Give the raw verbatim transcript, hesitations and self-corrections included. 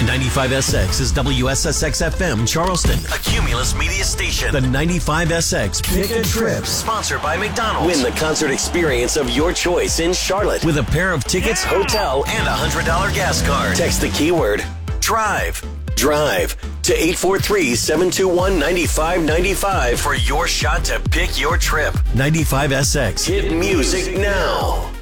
ninety-five S X is W S S X F M Charleston, a Cumulus media station. The ninety-five S X Pick a Trip, sponsored by McDonald's. Win the concert experience of your choice in Charlotte with a pair of tickets, hotel, and a one hundred dollars gas card. Text the keyword DRIVE. Drive to eight four three, seven two one, nine five nine five for your shot to pick your trip. ninety-five S X. Hit music now.